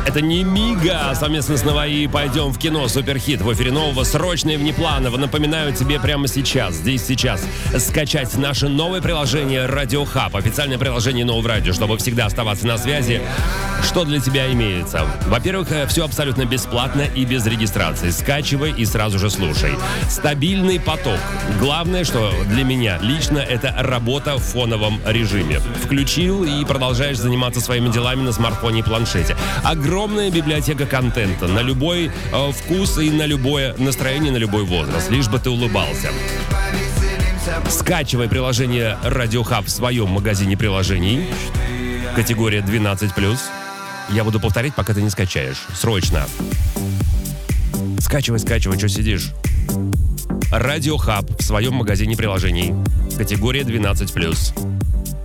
Это не Мига. Совместно с Наваи «Пойдем в кино». Суперхит в эфире нового, срочно и внепланово. Напоминаю тебе прямо сейчас, здесь сейчас, скачать наше новое приложение Radio Hub. Официальное приложение нового радио, чтобы всегда оставаться на связи. Что для тебя имеется? Во-первых, все абсолютно бесплатно и без регистрации. Скачивай и сразу же слушай. Стабильный поток. Главное, что для меня лично, это работа в фоновом режиме. Включил и продолжаешь заниматься своими делами на смартфоне и планшете. Огромная библиотека контента на любой вкус и на любое настроение, на любой возраст, лишь бы ты улыбался. Скачивай приложение Radio Hub в своем магазине приложений. Категория 12+. Я буду повторять, пока ты не скачаешь. Срочно. Скачивай, что сидишь? Radio Hub в своем магазине приложений. Категория 12+.